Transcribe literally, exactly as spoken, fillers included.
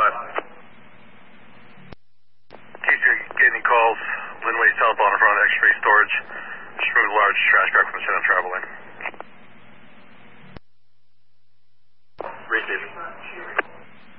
five. Keith, you get any calls? Linway southbound in front of X-ray storage. Just moved a large trash truck from the center travel lane.